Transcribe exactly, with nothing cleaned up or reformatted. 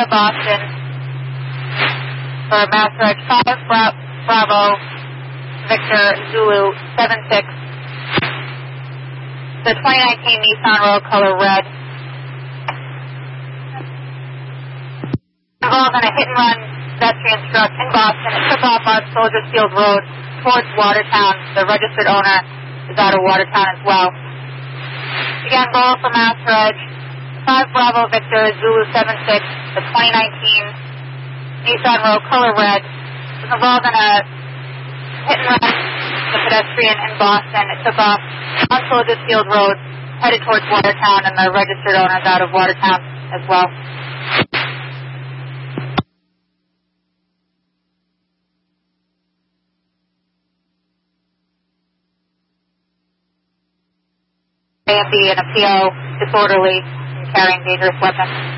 Boston for Master Edge five Bra Bravo Victor Zulu seven six. The twenty nineteen Nissan Royal color red. Involved in a hit and run pedestrian truck in Boston. It took off on Soldier Field Road towards Watertown. The registered owner is out of Watertown as well. Again, goal for Master Edge five Bravo Victor Zulu seven six. The twenty nineteen Nissan Royal color red was involved in a hit and run the pedestrian in Boston. It took off on Soldier Field Road, headed towards Watertown, and the registered owner is out of Watertown as well. A M B and a P O disorderly and carrying dangerous weapons.